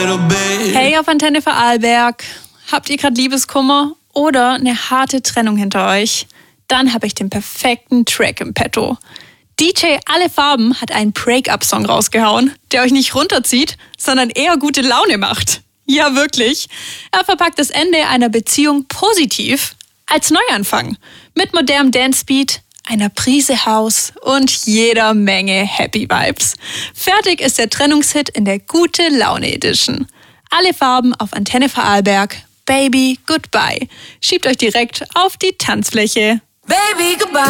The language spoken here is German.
Hey auf Antenne Vorarlberg, habt ihr gerade Liebeskummer oder eine harte Trennung hinter euch? Dann habe ich den perfekten Track im Petto. DJ Alle Farben hat einen Break-up-Song rausgehauen, der euch nicht runterzieht, sondern eher gute Laune macht. Ja, wirklich. Er verpackt das Ende einer Beziehung positiv als Neuanfang. Mit modernem Dance-Beat, einer Prise House und jeder Menge Happy Vibes. Fertig ist der Trennungshit in der Gute-Laune-Edition. Alle Farben auf Antenne Vorarlberg. Baby, goodbye. Schiebt euch direkt auf die Tanzfläche. Baby, goodbye.